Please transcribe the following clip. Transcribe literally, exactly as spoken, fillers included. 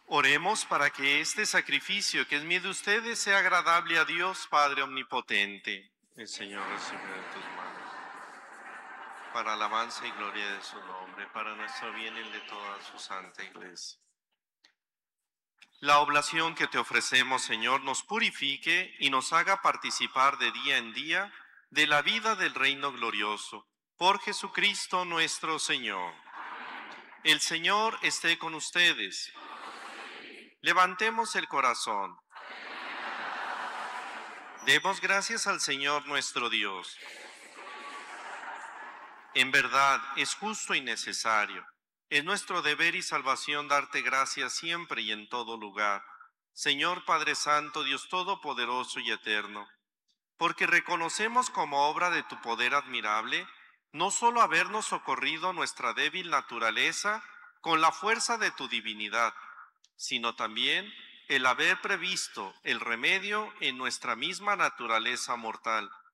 Oremos para que este sacrificio que es mío de ustedes sea agradable a Dios Padre Omnipotente. El Señor recibe de tus manos, para alabanza y gloria de su nombre, para nuestro bien y el de toda su santa iglesia. La oblación que te ofrecemos, Señor, nos purifique y nos haga participar de día en día de la vida del reino glorioso. Por Jesucristo nuestro Señor. El Señor esté con ustedes. Levantemos el corazón. Demos gracias al Señor nuestro Dios. En verdad, es justo y necesario. Es nuestro deber y salvación darte gracias siempre y en todo lugar, Señor Padre Santo, Dios Todopoderoso y Eterno, porque reconocemos como obra de tu poder admirable, no solo habernos socorrido nuestra débil naturaleza con la fuerza de tu divinidad, sino también el haber previsto el remedio en nuestra misma naturaleza mortal,